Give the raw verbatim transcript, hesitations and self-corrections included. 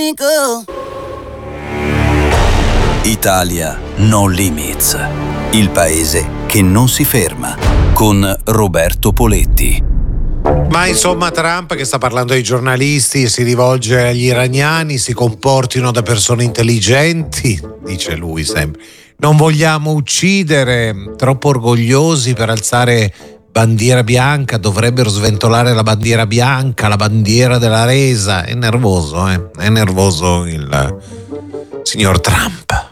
Italia No Limits, il paese che non si ferma, con Roberto Poletti. Ma insomma Trump, che sta parlando ai giornalisti, si rivolge agli iraniani, si comportino da persone intelligenti, dice lui sempre. Non vogliamo uccidere, troppo orgogliosi per alzare bandiera bianca, dovrebbero sventolare la bandiera bianca, la bandiera della resa. È nervoso, eh? È nervoso il signor Trump.